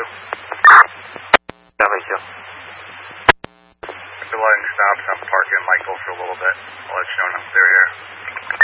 LA2. If you're letting stops, I'm parking Michael for a little bit. I'll let you know when I'm clear here.